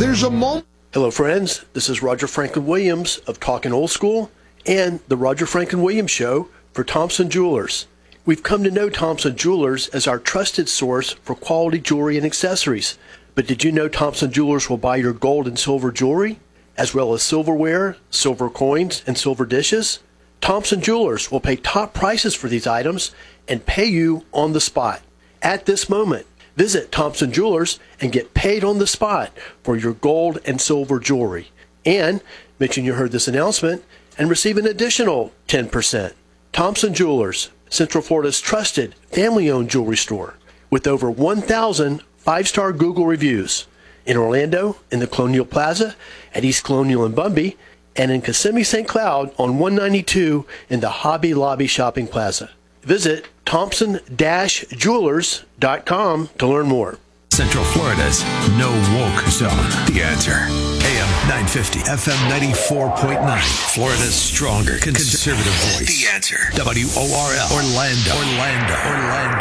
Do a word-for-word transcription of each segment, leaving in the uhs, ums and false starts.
There's a moment. Hello, friends. This is Roger Franklin Williams of Talkin' Old School and the Roger Franklin Williams Show for Thompson Jewelers. We've come to know Thompson Jewelers as our trusted source for quality jewelry and accessories. But did you know Thompson Jewelers will buy your gold and silver jewelry, as well as silverware, silver coins, and silver dishes? Thompson Jewelers will pay top prices for these items and pay you on the spot. At this moment, visit Thompson Jewelers and get paid on the spot for your gold and silver jewelry. And mention you heard this announcement and receive an additional ten percent. Thompson Jewelers, Central Florida's trusted family-owned jewelry store with over one thousand five-star Google reviews. In Orlando, in the Colonial Plaza, at East Colonial and Bumby, and in Kissimmee Saint Cloud on one ninety-two in the Hobby Lobby Shopping Plaza. Visit Thompson Jewelers dot com to learn more. Central Florida's no woke zone. The Answer. A M nine fifty, F M ninety-four point nine. Florida's stronger conservative voice. The Answer. W O R L. Orlando. Orlando. Orlando.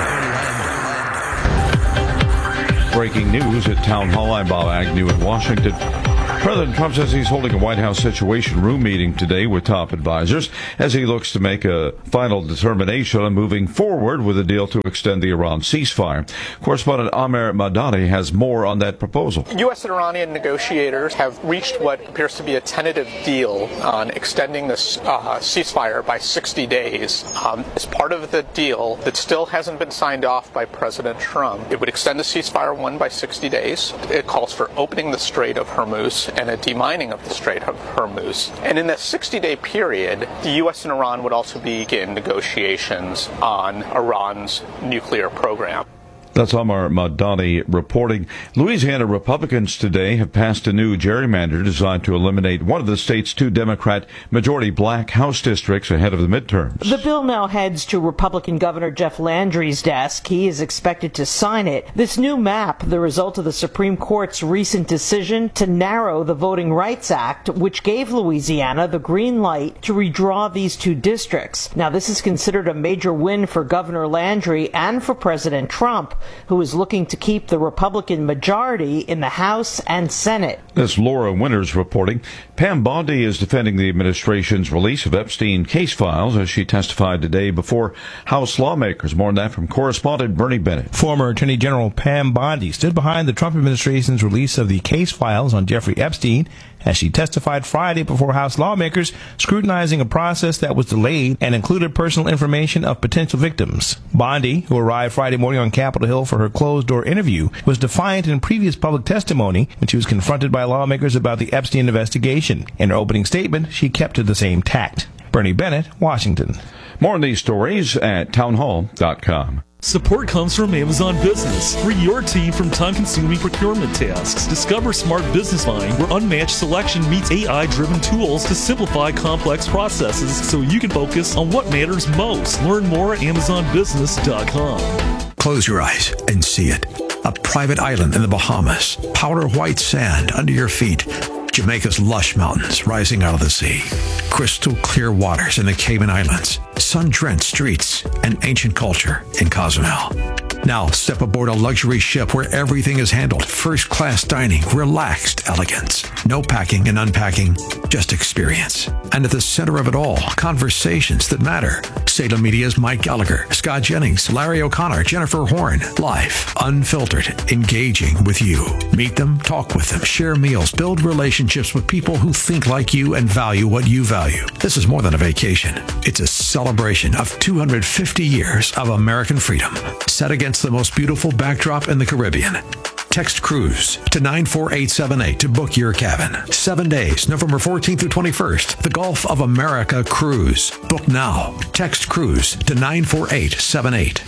Orlando. Breaking news at Town Hall. I'm Bob Agnew in Washington. President Trump says he's holding a White House Situation Room meeting today with top advisors as he looks to make a final determination on moving forward with a deal to extend the Iran ceasefire. Correspondent Amer Madani has more on that proposal. U S and Iranian negotiators have reached what appears to be a tentative deal on extending this uh, ceasefire by sixty days. Um, as part of the deal that still hasn't been signed off by President Trump, it would extend the ceasefire one by sixty days. It calls for opening the Strait of Hormuz and a demining of the Strait of Hormuz. And in that sixty-day period, the U S and Iran would also begin negotiations on Iran's nuclear program. That's Amar Madani reporting. Louisiana Republicans today have passed a new gerrymander designed to eliminate one of the state's two Democrat majority black House districts ahead of the midterms. The bill now heads to Republican Governor Jeff Landry's desk. He is expected to sign it. This new map, the result of the Supreme Court's recent decision to narrow the Voting Rights Act, which gave Louisiana the green light to redraw these two districts. Now, this is considered a major win for Governor Landry and for President Trump, who is looking to keep the Republican majority in the House and Senate. This Laura Winters reporting. Pam Bondi is defending the administration's release of Epstein case files as she testified today before House lawmakers. More on that from correspondent Bernie Bennett. Former Attorney General Pam Bondi stood behind the Trump administration's release of the case files on Jeffrey Epstein as she testified Friday before House lawmakers, scrutinizing a process that was delayed and included personal information of potential victims. Bondi, who arrived Friday morning on Capitol Hill for her closed-door interview, was defiant in previous public testimony when she was confronted by lawmakers about the Epstein investigation. In her opening statement, she kept to the same tact. Bernie Bennett, Washington. More on these stories at townhall dot com. Support comes from Amazon Business. Free your team from time-consuming procurement tasks. Discover smart business buying, where unmatched selection meets A I-driven tools to simplify complex processes so you can focus on what matters most. Learn more at amazon business dot com. Close your eyes and see it. A private island in the Bahamas. Powder white sand under your feet. Jamaica's lush mountains rising out of the sea. Crystal clear waters in the Cayman Islands. Sun-drenched streets and ancient culture in Cozumel. Now step aboard a luxury ship where everything is handled. First-class dining, relaxed elegance. No packing and unpacking, just experience. And at the center of it all, conversations that matter. Salem Media's Mike Gallagher, Scott Jennings, Larry O'Connor, Jennifer Horn. Live, unfiltered, engaging with you. Meet them, talk with them, share meals, build relationships with people who think like you and value what you value. This is more than a vacation. It's a celebration of two hundred fifty years of American freedom, set against the most beautiful backdrop in the Caribbean. Text cruise to nine four eight seven eight to book your cabin. Seven days, November fourteenth through twenty-first. The Gulf of America Cruise. Book now. Text cruise to nine four eight seven eight.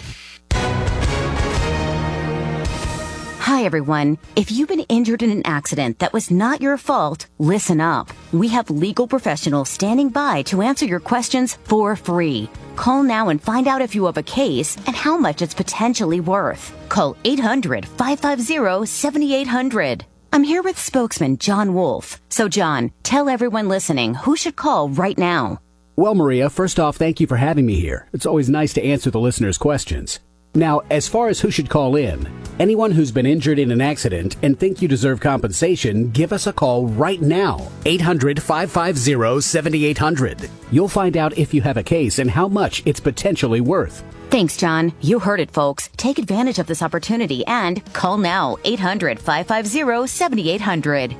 Hi, everyone. If you've been injured in an accident that was not your fault, listen up. We have legal professionals standing by to answer your questions for free. Call now and find out if you have a case and how much it's potentially worth. Call eight hundred, five five zero, seven eight zero zero. I'm here with spokesman John Wolf. So, John, tell everyone listening who should call right now. Well, Maria, first off, thank you for having me here. It's always nice to answer the listeners' questions. Now, as far as who should call in, anyone who's been injured in an accident and think you deserve compensation, give us a call right now. eight hundred, five five zero, seven eight zero zero. You'll find out if you have a case and how much it's potentially worth. Thanks, John. You heard it, folks. Take advantage of this opportunity and call now. eight hundred, five five zero, seven eight zero zero.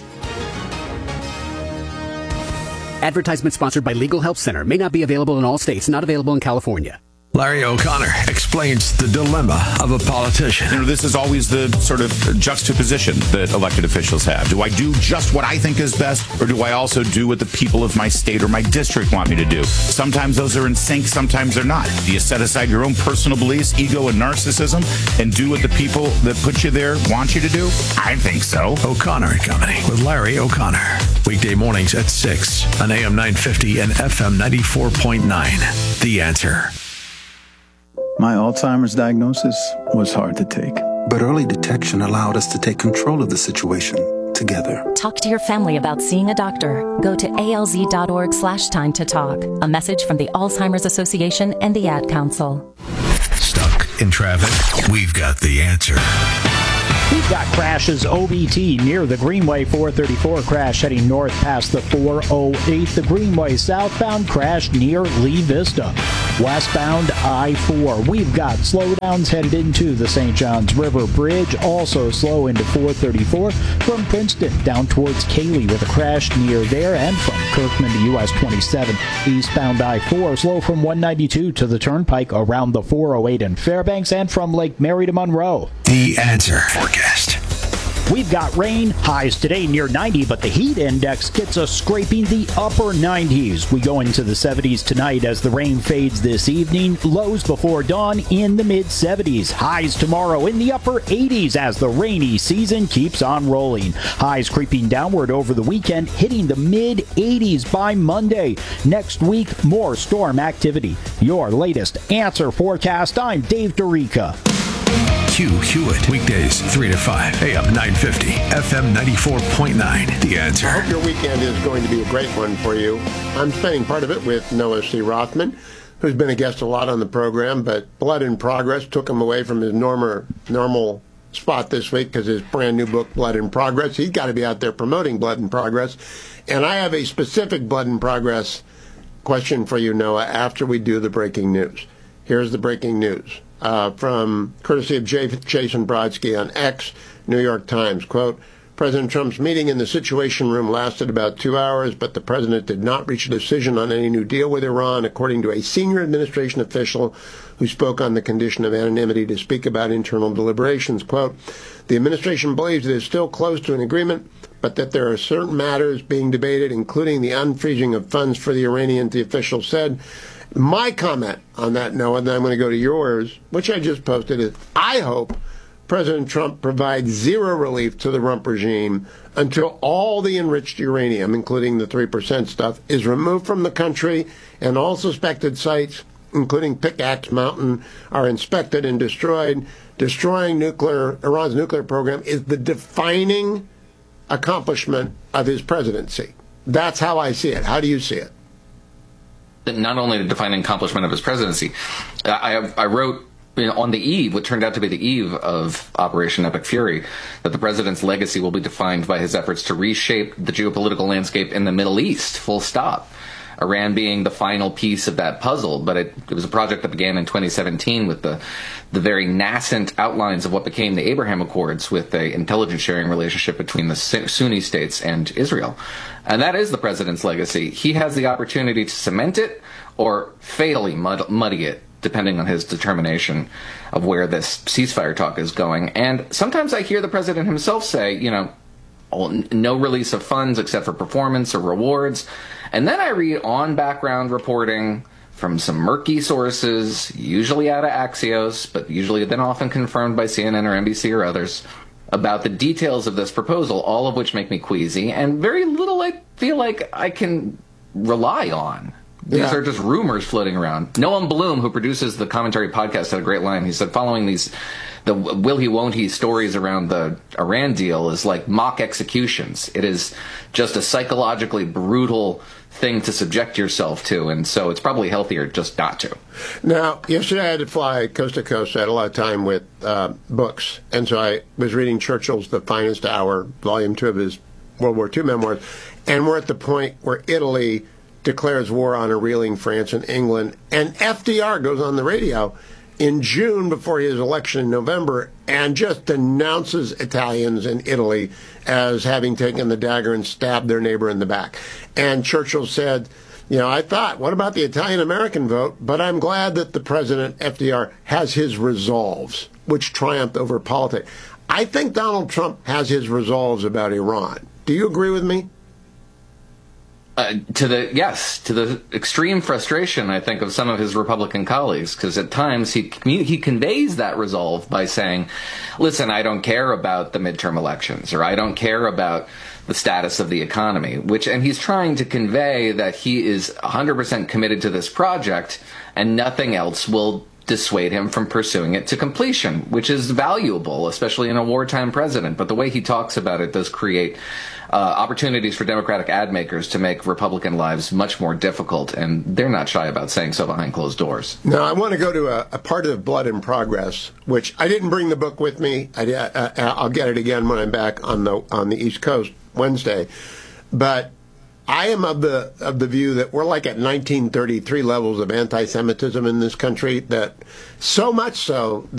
Advertisement sponsored by Legal Help Center. May not be available in all states. Not available in California. Larry O'Connor explains the dilemma of a politician. You know, this is always the sort of juxtaposition that elected officials have. Do I do just what I think is best, or do I also do what the people of my state or my district want me to do? Sometimes those are in sync, sometimes they're not. Do you set aside your own personal beliefs, ego, and narcissism, and do what the people that put you there want you to do? I think so. O'Connor and Company with Larry O'Connor. Weekday mornings at six on A M nine fifty and F M ninety-four point nine. The Answer. My Alzheimer's diagnosis was hard to take. But early detection allowed us to take control of the situation together. Talk to your family about seeing a doctor. Go to alz.org slash time to talk. A message from the Alzheimer's Association and the Ad Council. Stuck in traffic? We've got the answer. We've got crashes O B T near the Greenway four thirty-four crash heading north past the four oh eight. The Greenway southbound crash near Lee Vista. Westbound I four. We've got slowdowns headed into the Saint Johns River Bridge. Also slow into four thirty-four from Princeton down towards Cayley with a crash near there, and from Kirkman to U S twenty-seven. Eastbound I four slow from one ninety-two to the Turnpike around the four oh eight in Fairbanks, and from Lake Mary to Monroe. The Answer forecast. We've got rain, highs today near ninety, but the heat index gets us scraping the upper nineties. We go into the seventies tonight as the rain fades this evening. Lows before dawn in the mid seventies. Highs tomorrow in the upper eighties as the rainy season keeps on rolling. Highs creeping downward over the weekend, hitting the mid eighties by Monday. Next week, more storm activity. Your latest Answer forecast. I'm Dave Dorica. Hugh Hewitt, weekdays three to five, A M nine fifty, F M ninety-four point nine. The Answer. I hope your weekend is going to be a great one for you. I'm spending part of it with Noah C. Rothman, who's been a guest a lot on the program, but Blood in Progress took him away from his normal, normal spot this week because his brand new book, Blood in Progress. He's got to be out there promoting Blood in Progress. And I have a specific Blood in Progress question for you, Noah, after we do the breaking news. Here's the breaking news. Uh, from courtesy of J- Jason Brodsky on X, New York Times, quote, President Trump's meeting in the Situation Room lasted about two hours, but the president did not reach a decision on any new deal with Iran, according to a senior administration official who spoke on the condition of anonymity to speak about internal deliberations. Quote, the administration believes it is still close to an agreement, but that there are certain matters being debated, including the unfreezing of funds for the Iranians, the official said. My comment on that, Noah, and then I'm going to go to yours, which I just posted, is I hope President Trump provides zero relief to the Rump regime until all the enriched uranium, including the three percent stuff, is removed from the country, and all suspected sites, including Pickaxe Mountain, are inspected and destroyed. Destroying nuclear Iran's nuclear program is the defining accomplishment of his presidency. That's how I see it. How do you see it? Not only the defining accomplishment of his presidency, I, I wrote you know, on the eve, what turned out to be the eve of Operation Epic Fury, that the president's legacy will be defined by his efforts to reshape the geopolitical landscape in the Middle East, full stop. Iran being the final piece of that puzzle, but it, it was a project that began in twenty seventeen with the the very nascent outlines of what became the Abraham Accords, with the intelligence sharing relationship between the Sunni states and Israel. And that is the president's legacy. He has the opportunity to cement it or fatally mud- muddy it, depending on his determination of where this ceasefire talk is going. And sometimes I hear the president himself say, you know, no release of funds except for performance or rewards. And then I read on background reporting from some murky sources, usually out of Axios, but usually then often confirmed by C N N or N B C or others, about the details of this proposal, all of which make me queasy, and very little I feel like I can rely on. These Yeah. are just rumors floating around. Noam Bloom, who produces the Commentary podcast, had a great line. He said, following these, the will he, won't he stories around the Iran deal is like mock executions. It is just a psychologically brutal thing to subject yourself to, and so it's probably healthier just not to. Now, yesterday I had to fly coast to coast. I had a lot of time with uh, books, and so I was reading Churchill's The Finest Hour, volume two of his World War Two memoirs, and we're at the point where Italy declares war on a reeling France and England, and F D R goes on the radio in June before his election in November and just denounces Italians in Italy as having taken the dagger and stabbed their neighbor in the back. And Churchill said, you know, I thought, what about the Italian-American vote? But I'm glad that the president, F D R, has his resolves, which triumphed over politics. I think Donald Trump has his resolves about Iran. Do you agree with me? Uh, to the yes, to the extreme frustration, I think, of some of his Republican colleagues, because at times he he conveys that resolve by saying, "Listen, I don't care about the midterm elections, or I don't care about the status of the economy," which, and he's trying to convey that he is one hundred percent committed to this project, and nothing else will dissuade him from pursuing it to completion, which is valuable, especially in a wartime president. But the way he talks about it does create uh, opportunities for Democratic ad makers to make Republican lives much more difficult, and they're not shy about saying so behind closed doors. Now, I want to go to a, a part of Blood in Progress, which I didn't bring the book with me. I, uh, I'll get it again when I'm back on the on the East Coast Wednesday. But I am of the of the view that we're like at nineteen thirty-three levels of anti-Semitism in this country, that so much so